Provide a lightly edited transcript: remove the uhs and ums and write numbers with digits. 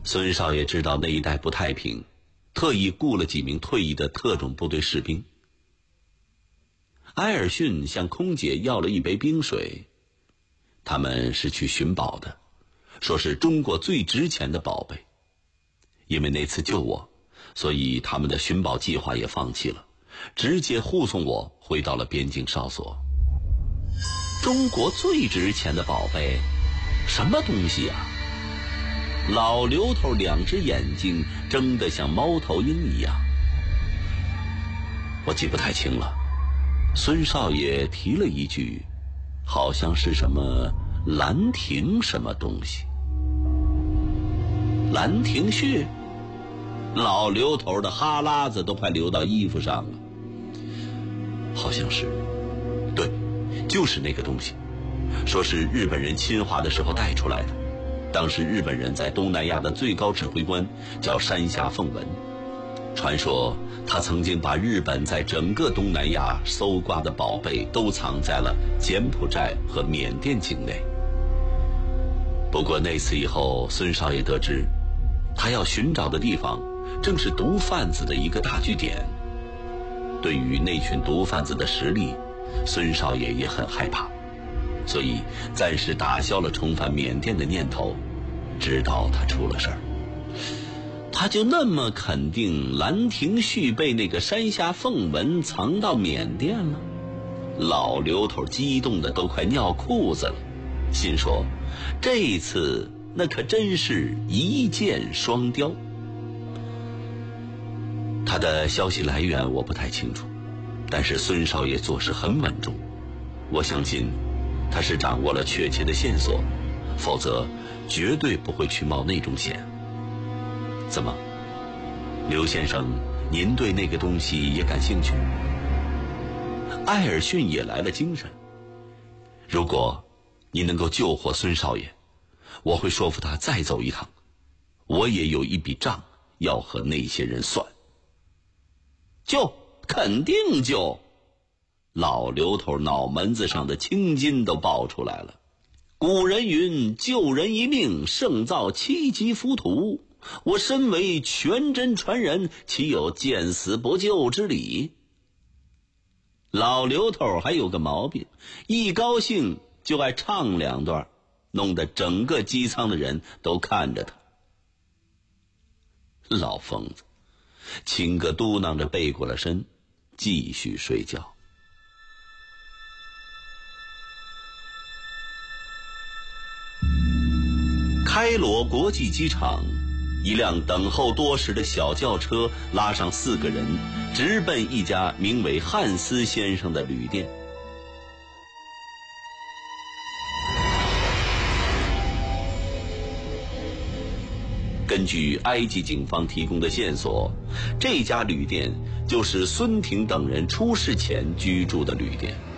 孙少爷知道那一带不太平，特意雇了几名退役的特种部队士兵。埃尔逊向空姐要了一杯冰水，他们是去寻宝的，说是中国最值钱的宝贝。因为那次救我，所以他们的寻宝计划也放弃了，直接护送我回到了边境哨所。中国最值钱的宝贝，什么东西啊？老刘头两只眼睛睁得像猫头鹰一样。我记不太清了，孙少爷提了一句，好像是什么兰亭什么东西。兰亭穴？老刘头的哈喇子都快流到衣服上了。好像是，对，就是那个东西，说是日本人侵华的时候带出来的。当时日本人在东南亚的最高指挥官叫山下奉文，传说他曾经把日本在整个东南亚搜刮的宝贝都藏在了柬埔寨和缅甸境内。不过那次以后，孙少爷得知他要寻找的地方正是毒贩子的一个大据点。对于那群毒贩子的实力，孙少爷也很害怕，所以暂时打消了重返缅甸的念头，直到他出了事儿。他就那么肯定兰亭序被那个山下奉文藏到缅甸了？老刘头激动的都快尿裤子了，心说这一次那可真是一箭双雕。他的消息来源我不太清楚，但是孙少爷做事很稳重，我相信他是掌握了确切的线索，否则绝对不会去冒那种险。怎么，刘先生，您对那个东西也感兴趣？艾尔逊也来了精神。如果您能够救活孙少爷，我会说服他再走一趟，我也有一笔账要和那些人算。救，肯定救！老刘头脑门子上的青筋都爆出来了。古人云，救人一命胜造7级浮屠，我身为全真传人，岂有见死不救之理？老刘头还有个毛病，一高兴就爱唱两段，弄得整个机舱的人都看着他。老疯子，亲哥嘟囔着背过了身，继续睡觉。开罗国际机场，一辆等候多时的小轿车拉上4个人，直奔一家名为汉斯先生的旅店。根据埃及警方提供的线索，这家旅店就是孙婷等人出事前居住的旅店。